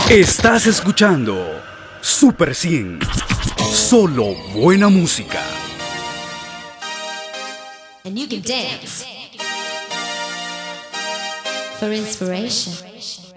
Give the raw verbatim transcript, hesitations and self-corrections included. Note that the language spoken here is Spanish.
Estás escuchando Super cien. Solo buena música. And you can dance for inspiration.